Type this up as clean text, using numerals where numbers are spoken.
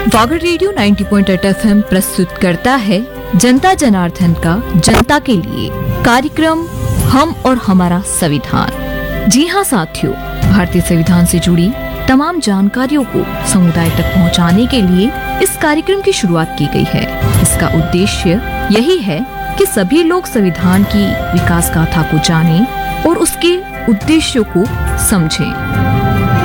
वागर radio 90.8 FM प्रस्तुत करता है जनता जनार्दन का जनता के लिए कार्यक्रम हम और हमारा संविधान। जी हाँ साथियों, भारतीय संविधान से जुड़ी तमाम जानकारियों को समुदाय तक पहुंचाने के लिए इस कार्यक्रम की शुरुआत की गई है। इसका उद्देश्य यही है कि सभी लोग संविधान की विकास गाथा को जानें और उसके उद्देश्यों को समझें।